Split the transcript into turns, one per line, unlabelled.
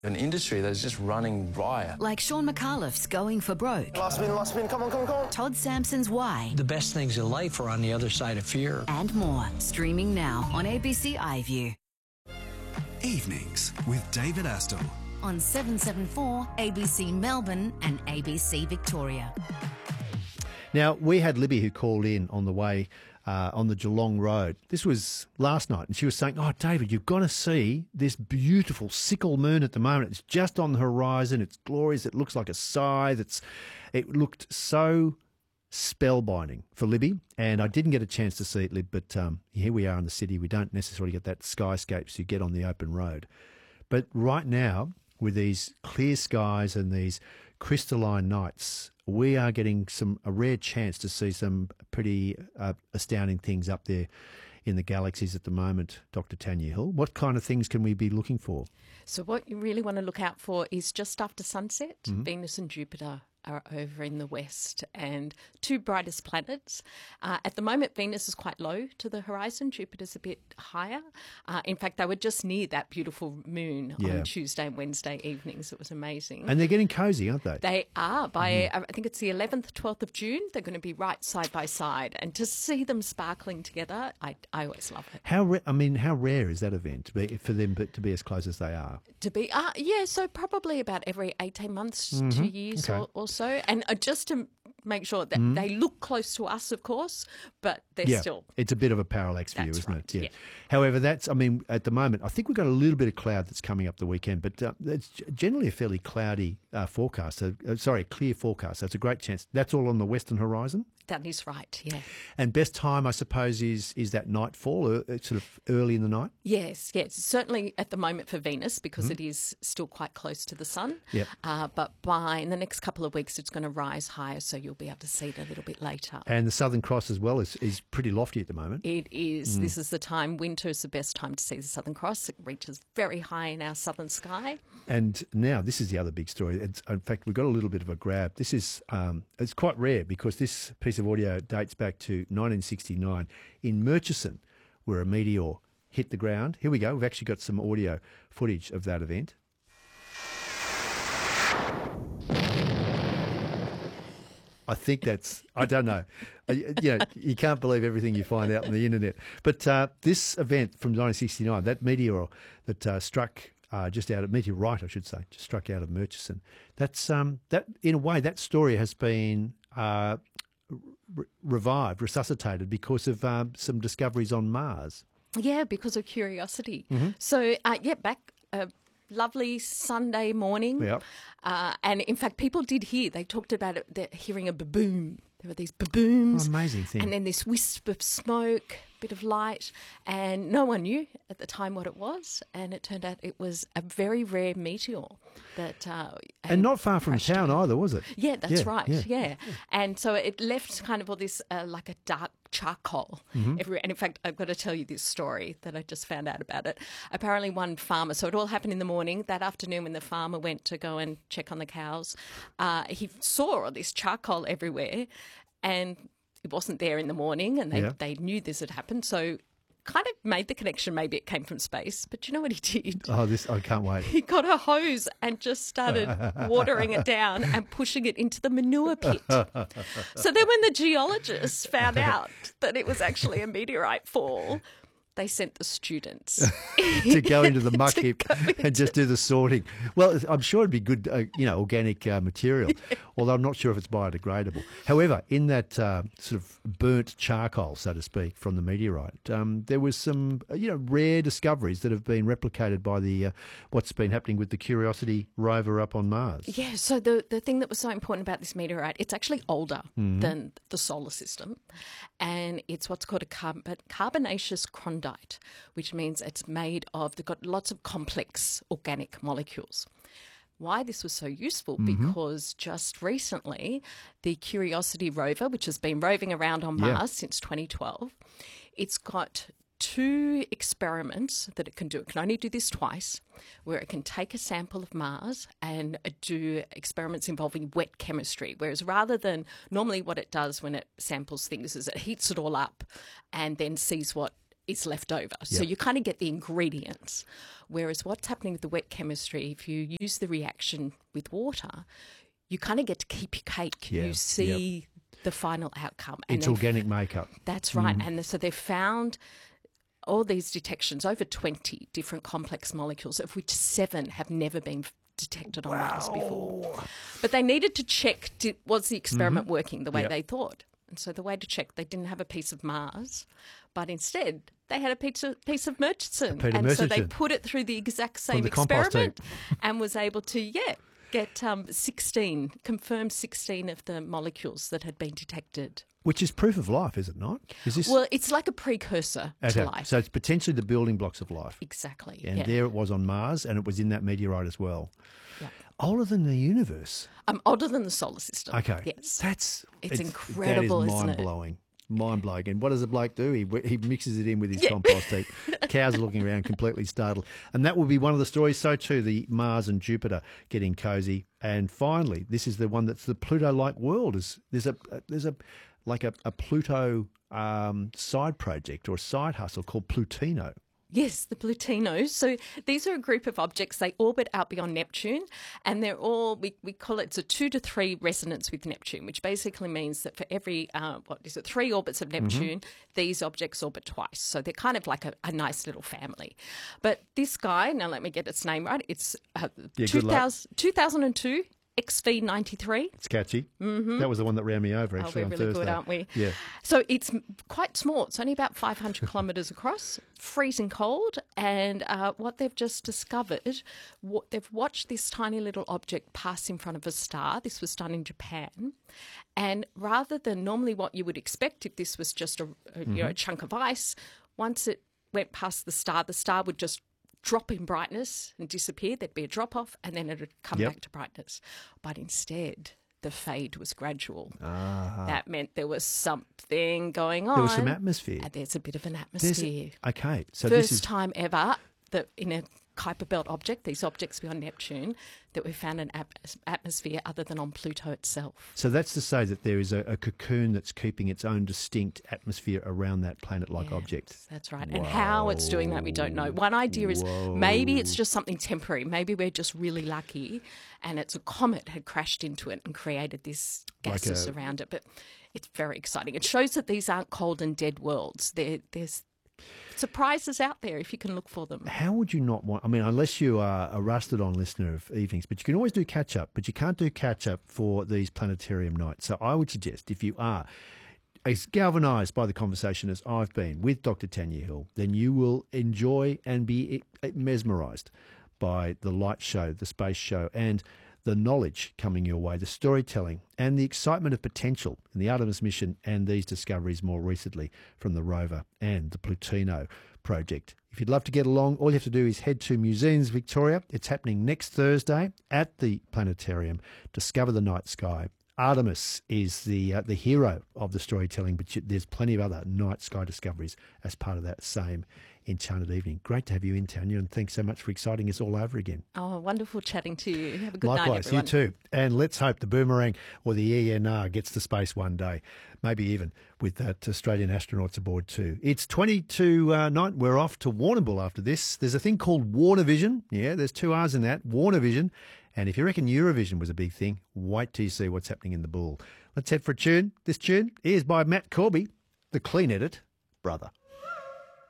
An industry that's just running riot.
Like Sean McAuliffe's Going for Broke.
Last spin, come on.
Todd Sampson's Why.
The best things in life are on the other side of fear.
And more. Streaming now on ABC iView.
Evenings with David Astle.
On 774 ABC Melbourne and ABC Victoria.
Now, we had Libby who called in on the way on the Geelong Road. This was last night, and she was saying, "Oh, David, you've got to see this beautiful sickle moon at the moment. It's just on the horizon. It's glorious. It looks like a scythe. It looked so spellbinding for Libby, and I didn't get a chance to see it, Lib, but here we are in the city. We don't necessarily get that skyscapes you get on the open road. But right now, with these clear skies and these crystalline nights, we are getting a rare chance to see some pretty astounding things up there in the galaxies at the moment, Dr. Tanya Hill. What kind of things can we be looking for?
So what you really want to look out for is just after sunset, Venus and Jupiter are over in the west, and two brightest planets. At the moment, Venus is quite low to the horizon. Jupiter's a bit higher. In fact, they were just near that beautiful moon on Tuesday and Wednesday evenings. It was amazing.
And they're getting cosy, aren't they?
They are. By I think it's the 11th, 12th of June, they're going to be right side by side. And to see them sparkling together, I always love it.
How rare is that event for them to be as close as they are?
To be, so probably about every 18 months, 2 years or so. And just to make sure that they look close to us, of course, but they're still...
It's a bit of a parallax view, isn't
right,
it? Yeah. However, at the moment, I think we've got a little bit of cloud that's coming up the weekend, but it's generally a fairly cloudy forecast. Clear forecast. So it's a great chance. That's all on the western horizon?
That is right, yeah.
And best time, I suppose, is that nightfall, sort of early in the night?
Yes. Certainly at the moment for Venus, because it is still quite close to the sun.
Yep.
But in the next couple of weeks, it's going to rise higher, so you'll be able to see it a little bit later.
And the Southern Cross as well is pretty lofty at the moment.
It is. This is the time, winter is the best time to see the Southern Cross. It reaches very high in our southern sky.
And now this is the other big story. In fact, we've got a little bit of a grab. This is it's quite rare because this piece of audio dates back to 1969 in Murchison, where a meteor hit the ground. Here we go. We've actually got some audio footage of that event. I think I don't know. You can't believe everything you find out on the internet. But this event from 1969, that meteor that struck just out of meteorite, I should say, just struck out of Murchison. That's that in a way that story has been resuscitated because of some discoveries on Mars.
Yeah, because of Curiosity. So back. Lovely Sunday morning.
Yep.
And in fact, people did hear, they talked about it, they're hearing a baboon. There were these baboons.
Amazing thing.
And then this wisp of smoke, bit of light, and no one knew at the time what it was. And it turned out it was a very rare meteor that...
and not far from town either, was it?
Yeah, that's right, yeah. And so it left kind of all this like a dark charcoal everywhere. And in fact, I've got to tell you this story that I just found out about it. Apparently one farmer, so it all happened in the morning. That afternoon when the farmer went to go and check on the cows, he saw all this charcoal everywhere and it wasn't there in the morning, and they knew this had happened. So kind of made the connection, maybe it came from space. But you know what he did?
Oh, I can't wait.
He got a hose and just started watering it down and pushing it into the manure pit. So then when the geologists found out that it was actually a meteorite fall, they sent the students
to go into the muck heap and just do the sorting. Well, I'm sure it'd be good, organic material, although I'm not sure if it's biodegradable. However, in that sort of burnt charcoal, so to speak, from the meteorite, there was some, rare discoveries that have been replicated by the what's been happening with the Curiosity rover up on Mars.
Yeah, so the thing that was so important about this meteorite, it's actually older than the solar system, and it's what's called a carbonaceous chondrite, which means it's made of, they've got lots of complex organic molecules. Why this was so useful, because just recently the Curiosity rover, which has been roving around on Mars since 2012, it's got 2 experiments that it can do. It can only do this twice, where it can take a sample of Mars and do experiments involving wet chemistry, whereas rather than normally what it does when it samples things is it heats it all up and then sees what is left over. So you kind of get the ingredients. Whereas what's happening with the wet chemistry, if you use the reaction with water, you kind of get to keep your cake.
Yeah,
You see the final outcome. And
It's organic makeup.
that's right. And so they've found all these detections, over 20 different complex molecules, of which 7 have never been detected on Mars before. But they needed to check, was the experiment working the way they thought? And so the way to check, they didn't have a piece of Mars, but instead they had a piece of Murchison. So they put it through the exact same experiment and was able to, get confirmed 16 of the molecules that had been detected.
Which is proof of life, is it not? Is this...
Well, it's like a precursor to life.
So it's potentially the building blocks of life.
Exactly.
And there it was on Mars, and it was in that meteorite as well.
Yeah.
Older than the universe.
Older than the solar system.
Okay.
Yes. It's incredible,
that is
isn't it?
mind-blowing. Mind-blowing. And what does the bloke do? He mixes it in with his compost heap. Cows are looking around completely startled. And that will be one of the stories. So too, the Mars and Jupiter getting cosy. And finally, this is the one that's the Pluto-like world. There's a Pluto side project or a side hustle called Plutino.
Yes, the Plutinos. So these are a group of objects. They orbit out beyond Neptune, and they're all, we call it, it's a 2 to 3 resonance with Neptune, which basically means that for every, 3 orbits of Neptune, these objects orbit twice. So they're kind of like a nice little family. But this guy, now let me get its name right, it's 2002. XV93.
It's catchy. That was the one that ran me over, actually,
we're
on
really
Thursday.
good, aren't we?
Yeah.
So it's quite small. It's only about 500 kilometres across, freezing cold. And what they've just discovered, they've watched this tiny little object pass in front of a star. This was done in Japan. And rather than normally what you would expect if this was just a chunk of ice, once it went past the star would just drop in brightness and disappear. There'd be a drop off and then it would come back to brightness. But instead, the fade was gradual. That meant there was something going on.
There was some atmosphere.
And there's a bit of an atmosphere.
Okay. So
First
this is
time ever that in a Kuiper Belt object, these objects beyond Neptune, that we found an atmosphere other than on Pluto itself.
So that's to say that there is a cocoon that's keeping its own distinct atmosphere around that planet-like object.
That's right. And how it's doing that, we don't know. One idea is maybe it's just something temporary. Maybe we're just really lucky and it's a comet had crashed into it and created this gases around it. But it's very exciting. It shows that these aren't cold and dead worlds. There's surprises out there if you can look for them.
How would you not want, I mean, unless you are a rusted-on listener of evenings, but you can always do catch-up, but you can't do catch-up for these planetarium nights. So I would suggest if you are as galvanised by the conversation as I've been with Dr. Tanya Hill, then you will enjoy and be mesmerised by the light show, the space show, and the knowledge coming your way, the storytelling and the excitement of potential in the Artemis mission and these discoveries more recently from the rover and the Plutino project. If you'd love to get along, all you have to do is head to Museums Victoria. It's happening next Thursday at the planetarium. Discover the night sky. Artemis is the hero of the storytelling, but there's plenty of other night sky discoveries as part of that same enchanted evening. Great to have you in, Tanya, and thanks so much for exciting us all over again.
Oh, wonderful chatting to you. Have a good night,
Likewise,
everyone.
you too. And let's hope the Boomerang or the ENR gets to space one day, maybe even with that Australian astronauts aboard too. It's 20 to 9. We're off to Warrnambool after this. There's a thing called Warnervision. Yeah, there's 2 R's in that, Warnervision. And if you reckon Eurovision was a big thing, wait till you see what's happening in the Bull. Let's head for a tune. This tune is by Matt Corby, the Clean Edit Brother.